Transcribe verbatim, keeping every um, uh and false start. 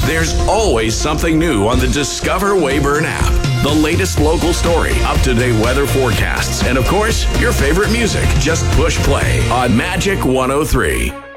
There's always something new on the Discover Weyburn app. The latest local story, up-to-date weather forecasts, and of course, your favorite music. Just push play on Magic one oh three.